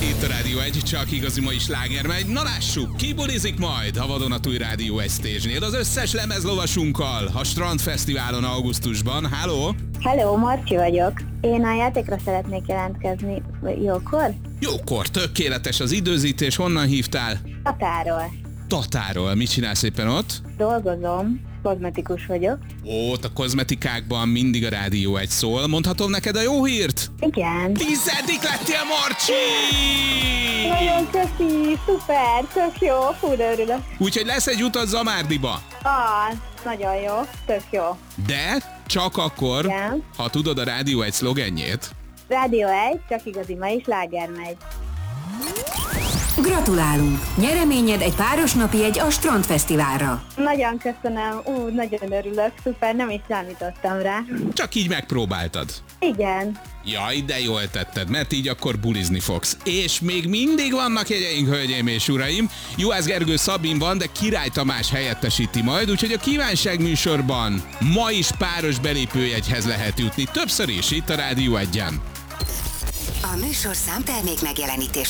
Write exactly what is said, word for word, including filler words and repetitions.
Itt a Rádió egy, csak igazi mai sláger megy. Na lássuk, ki bulizik majd a vadonatúj Rádió egy stage-nél az összes lemezlovasunkkal a Strandfesztiválon augusztusban. Háló? Hello, Marci vagyok. Én a játékra szeretnék jelentkezni. Jókor? Jókor, tökéletes az időzítés. Honnan hívtál? Tatáról. Tatáról. Mit csinálsz éppen ott? Dolgozom. Kozmetikus vagyok. Ó, a kozmetikákban mindig a Rádió egy szól. Mondhatom neked a jó hírt? Igen. Tizedik lettél, Marci! Nagyon köszi, szuper, tök jó, fú, de örülök. Úgyhogy lesz egy utat Zamárdiba. Ah, nagyon jó, tök jó. De csak akkor, Igen. ha tudod a Rádió egy szlogenjét. Rádió egy, csak igazi mai sláger megy. Gratulálunk! Nyereményed egy páros napjegy a Strandfesztiválra. Nagyon köszönöm, ú, nagyon örülök, szuper, nem is számítottam rá. Csak így megpróbáltad. Igen. Jaj, de jól tetted, mert így akkor bulizni fogsz. És még mindig vannak jegyeink, hölgyeim és uraim. Juhász Gergő Szabin van, de Király Tamás helyettesíti majd, úgyhogy a kívánság műsorban ma is páros belépőjegyhez lehet jutni. Többször is itt a Rádió egyen. A műsorszám termék megjelenítés